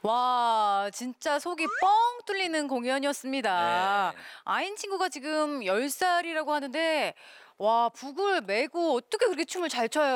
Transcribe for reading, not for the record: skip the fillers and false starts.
와, 진짜 속이 뻥 뚫리는 공연이었습니다. 네. 아인 친구가 지금 10살이라고 하는데 와, 북을 메고 어떻게 그렇게 춤을 잘 춰요?